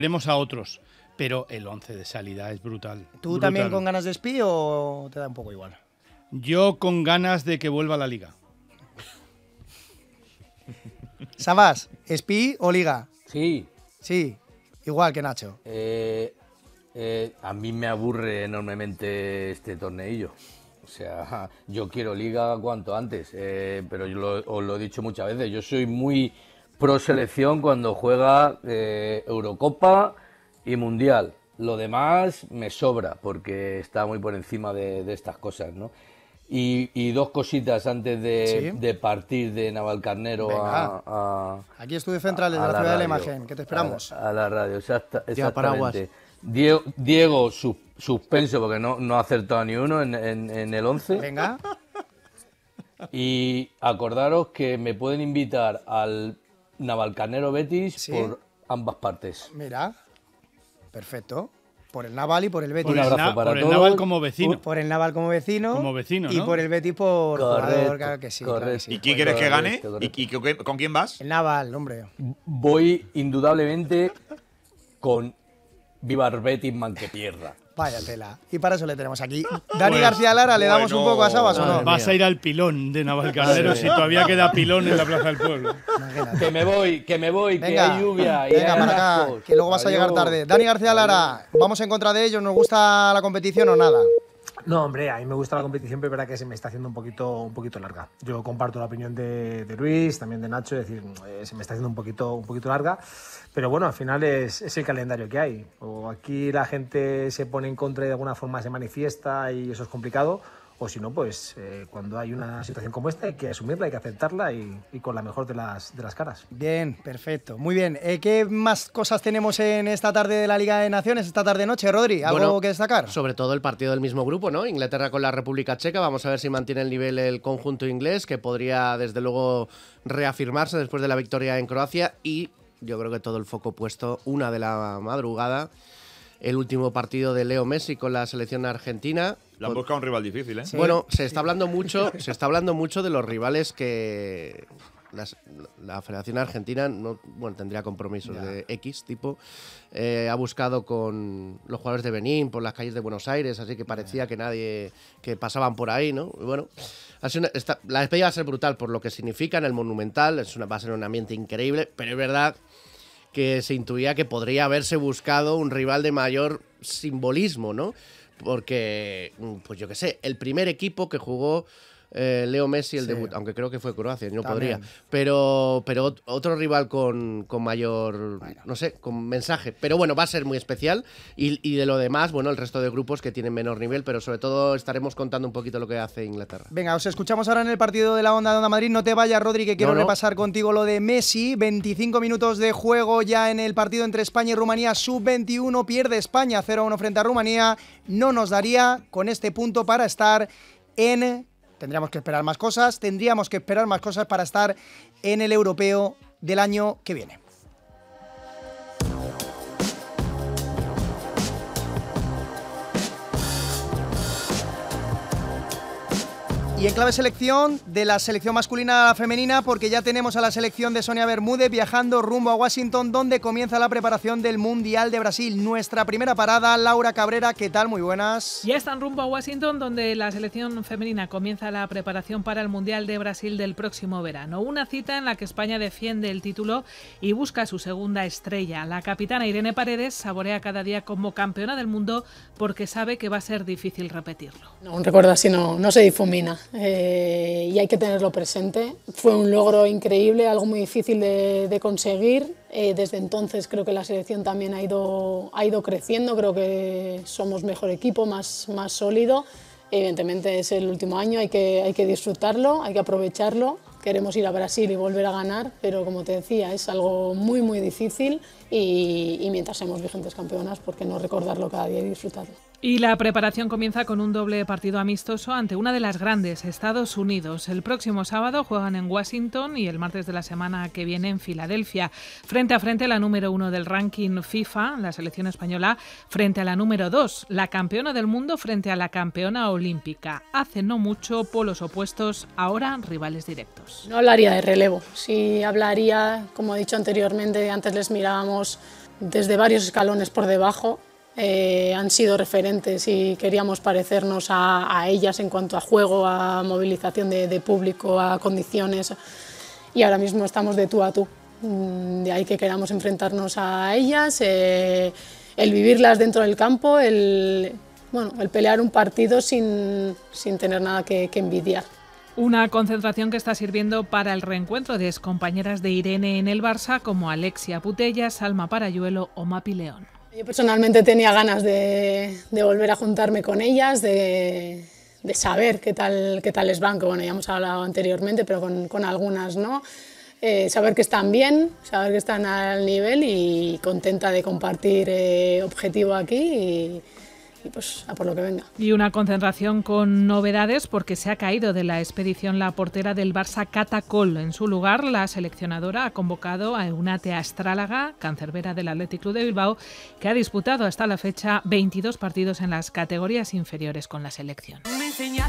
Veremos a otros, pero el 11 de salida es brutal. ¿Tú también con ganas de Spi o te da un poco igual? Yo con ganas de que vuelva a la Liga. Sabas, ¿Spi o Liga? Sí. Sí, igual que Nacho. A mí me aburre enormemente este torneillo. O sea, yo quiero Liga cuanto antes, pero yo os lo he dicho muchas veces, yo soy muy pro selección cuando juega Eurocopa y Mundial. Lo demás me sobra porque está muy por encima de estas cosas, ¿no? Y dos cositas antes de partir de Navalcarnero a aquí Estudios Centrales de la Ciudad de la Imagen, que te esperamos. A la radio, exactamente. Paraguas. Diego suspenso porque no ha acertado ni uno en el 11. Venga. Y acordaros que me pueden invitar al Navalcarnero Betis por ambas partes. Mira, perfecto. Por el Naval y por el Betis. Un abrazo para por todos. el Naval como vecino. Por el Naval como vecino. Como vecino, y ¿no? por el Betis por jugador, claro que sí. Claro que sí. ¿Y quién quieres que gane? Correcto. ¿Y con quién vas? El Naval, hombre. Voy indudablemente con Viva Betis man que pierda. Vaya tela. Y para eso le tenemos aquí. Dani García Lara, ¿le damos un poco a Sabas o no? Vas a ir al pilón de Navalcarnero si todavía queda pilón en la Plaza del Pueblo. Imagínate. Que me voy, Venga, que hay lluvia. y venga hay para acá, atascos. que luego vas a llegar Adiós. tarde. Dani García Lara, ¿vamos en contra de ellos? ¿Nos gusta la competición o nada? No, hombre, a mí me gusta la competición, pero es verdad que se me está haciendo un poquito larga. Yo comparto la opinión de Luis, también de Nacho, es decir, se me está haciendo un poquito larga, pero bueno, al final es el calendario que hay. O aquí la gente se pone en contra y de alguna forma se manifiesta y eso es complicado, o si no, pues cuando hay una situación como esta hay que asumirla, hay que aceptarla y con la mejor de las caras. Bien, perfecto. Muy bien. ¿Qué más cosas tenemos en esta tarde de la Liga de Naciones, esta tarde-noche, Rodri? ¿Algo que destacar? Sobre todo el partido del mismo grupo, ¿no? Inglaterra con la República Checa. Vamos a ver si mantiene el nivel el conjunto inglés, que podría, desde luego, reafirmarse después de la victoria en Croacia. Y yo creo que todo el foco puesto, 1 de la madrugada, el último partido de Leo Messi con la selección argentina. Le han buscado un rival difícil, ¿eh? Sí. Bueno, se está hablando mucho de los rivales que la Federación Argentina tendría compromisos de X tipo. Ha buscado con los jugadores de Benín por las calles de Buenos Aires, así que parecía que pasaban por ahí, ¿no? Y bueno, la despedida va a ser brutal por lo que significa en el Monumental, va a ser un ambiente increíble, pero es verdad que se intuía que podría haberse buscado un rival de mayor simbolismo, ¿no? Porque, pues yo qué sé, el primer equipo que jugó Leo Messi, el debut, aunque creo que fue Croacia, no También. podría. Pero otro rival con mayor, no sé, con mensaje. Pero bueno, va a ser muy especial. Y de lo demás, bueno, el resto de grupos que tienen menor nivel, pero sobre todo estaremos contando un poquito lo que hace Inglaterra. Venga, os escuchamos ahora en el partido de la Onda Madrid. No te vayas, Rodri, que quiero repasar contigo lo de Messi. 25 minutos de juego ya en el partido entre España y Rumanía. Sub-21, pierde España 0-1 frente a Rumanía. No nos daría con este punto para estar en... Tendríamos que esperar más cosas para estar en el europeo del año que viene. Y en clave selección, de la selección masculina a la femenina, porque ya tenemos a la selección de Sonia Bermúdez viajando rumbo a Washington, donde comienza la preparación del Mundial de Brasil. Nuestra primera parada, Laura Cabrera, ¿qué tal? Muy buenas. Ya están rumbo a Washington, donde la selección femenina comienza la preparación para el Mundial de Brasil del próximo verano. Una cita en la que España defiende el título y busca su segunda estrella. La capitana Irene Paredes saborea cada día como campeona del mundo porque sabe que va a ser difícil repetirlo. No, un recuerdo así no se difumina. Y hay que tenerlo presente. Fue un logro increíble, algo muy difícil de conseguir. Desde entonces creo que la selección también ha ido creciendo, creo que somos mejor equipo, más sólido. Evidentemente es el último año, hay que disfrutarlo, hay que aprovecharlo. Queremos ir a Brasil y volver a ganar, pero como te decía, es algo muy difícil y mientras seamos vigentes campeonas, ¿por qué no recordarlo cada día y disfrutarlo? Y la preparación comienza con un doble partido amistoso ante una de las grandes, Estados Unidos. El próximo sábado juegan en Washington y el martes de la semana que viene en Filadelfia. Frente a frente la número 1 del ranking FIFA, la selección española, frente a la número 2, la campeona del mundo frente a la campeona olímpica. Hace no mucho polos opuestos, ahora rivales directos. No hablaría de relevo, sí hablaría, como he dicho anteriormente, antes les mirábamos desde varios escalones por debajo. Han sido referentes y queríamos parecernos a ellas en cuanto a juego, a movilización de público, a condiciones, y ahora mismo estamos de tú a tú. De ahí que queramos enfrentarnos a ellas, el vivirlas dentro del campo, el pelear un partido sin tener nada que envidiar. Una concentración que está sirviendo para el reencuentro de excompañeras de Irene en el Barça como Alexia Putellas, Salma Parayuelo o Mapi León. Yo personalmente tenía ganas de volver a juntarme con ellas, de saber qué tal les van, que bueno, ya hemos hablado anteriormente, pero con algunas no. Saber que están bien, saber que están al nivel y contenta de compartir objetivo aquí y pues a por lo que venga. Y una concentración con novedades porque se ha caído de la expedición la portera del Barça Cata Coll. En su lugar, la seleccionadora ha convocado a Eunate Astrálaga, cancerbera del Athletic Club de Bilbao, que ha disputado hasta la fecha 22 partidos en las categorías inferiores con la selección.